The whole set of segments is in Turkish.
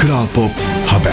Kral Pop Haber.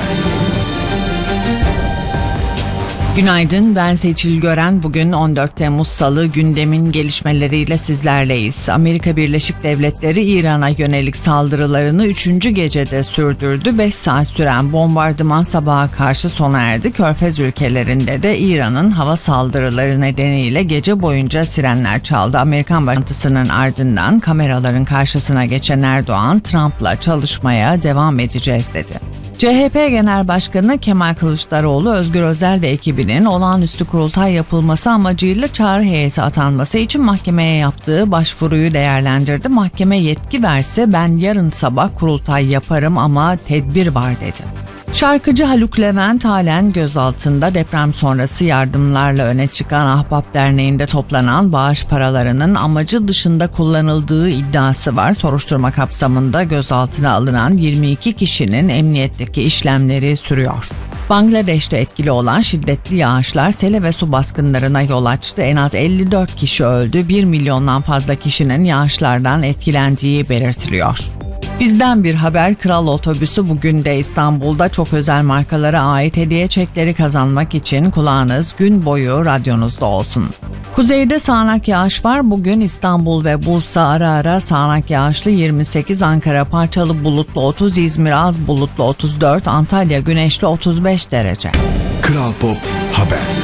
Günaydın, ben Seçil Gören. Bugün 14 Temmuz Salı, gündemin gelişmeleriyle sizlerleyiz. Amerika Birleşik Devletleri İran'a yönelik saldırılarını 3. gecede sürdürdü. 5 saat süren bombardıman sabaha karşı sona erdi. Körfez ülkelerinde de İran'ın hava saldırıları nedeniyle gece boyunca sirenler çaldı. Amerikan başkentinin ardından kameraların karşısına geçen Erdoğan, Trump'la çalışmaya devam edeceğiz dedi. CHP Genel Başkanı Kemal Kılıçdaroğlu, Özgür Özel ve ekibinin olağanüstü kurultay yapılması amacıyla çağrı heyeti atanması için mahkemeye yaptığı başvuruyu değerlendirdi. Mahkeme yetki verse ben yarın sabah kurultay yaparım ama tedbir var dedi. Şarkıcı Haluk Levent halen gözaltında. Deprem sonrası yardımlarla öne çıkan Ahbap Derneği'nde toplanan bağış paralarının amacı dışında kullanıldığı iddiası var. Soruşturma kapsamında gözaltına alınan 22 kişinin emniyetteki işlemleri sürüyor. Bangladeş'te etkili olan şiddetli yağışlar sele ve su baskınlarına yol açtı. En az 54 kişi öldü. 1 milyondan fazla kişinin yağışlardan etkilendiği belirtiliyor. Bizden bir haber, Kral Otobüsü bugün de İstanbul'da çok özel markalara ait hediye çekleri kazanmak için kulağınız gün boyu radyonuzda olsun. Kuzeyde sağanak yağış var. Bugün İstanbul ve Bursa ara ara sağanak yağışlı 28, Ankara parçalı bulutlu 30, İzmir az bulutlu 34, Antalya güneşli 35 derece. Kral Pop Haber.